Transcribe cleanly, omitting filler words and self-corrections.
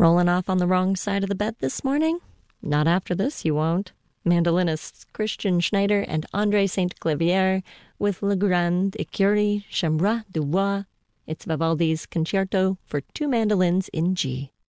Rolling off on the wrong side of the bed this morning? Not after this, you won't. Mandolinists Christian Schneider and André Saint-Clavier with Le Grand Écurie Chambre du Bois. It's Vivaldi's Concerto for two mandolins in G.